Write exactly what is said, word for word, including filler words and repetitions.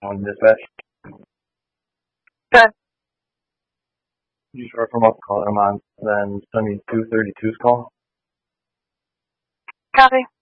on dispatch. Good. You start from off the call I'm on, then send me two thirty-two's call. Copy.